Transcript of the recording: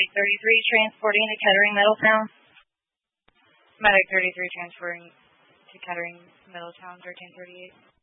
Medic 33 transporting to Kettering, Middletown. Medic 33 transferring to Kettering, Middletown, 1338.